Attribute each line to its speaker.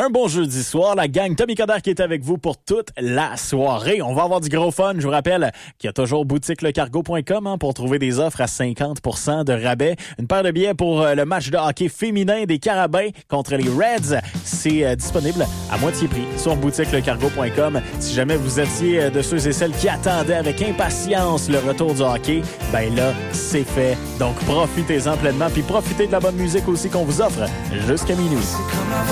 Speaker 1: Un bon jeudi soir, la gang Tommy Coderre qui est avec vous pour toute la soirée. On va avoir du gros fun. Je vous rappelle qu'il y a toujours boutiquelecargo.com pour trouver des offres à 50% de rabais. Une paire de billets pour le match de hockey féminin des Carabins contre les Reds. C'est disponible à moitié prix sur boutiquelecargo.com. Si jamais vous étiez de ceux et celles qui attendaient avec impatience le retour du hockey, ben là, c'est fait. Donc profitez-en pleinement, puis profitez de la bonne musique aussi qu'on vous offre jusqu'à minuit.